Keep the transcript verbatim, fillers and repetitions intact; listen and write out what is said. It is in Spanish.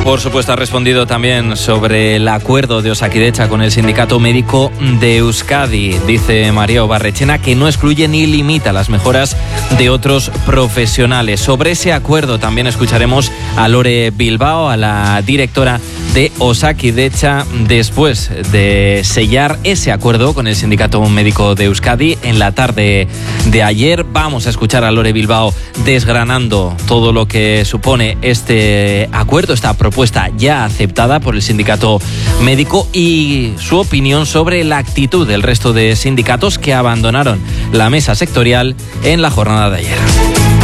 Por supuesto, ha respondido también sobre el acuerdo de Osakidetza con el Sindicato Médico de Euskadi. Dice María Barrechena que no excluye ni limita las mejoras de otros profesionales. Sobre ese acuerdo también escucharemos a Lore Bilbao, a la directora de Osakidetza, después de sellar ese acuerdo con el Sindicato Médico de Euskadi en la tarde de ayer. Vamos a escuchar a Lore Bilbao desgranando todo lo que supone este acuerdo, esta propuesta ya aceptada por el Sindicato Médico, y su opinión sobre la actitud del resto de sindicatos que abandonaron la mesa sectorial en la jornada de ayer.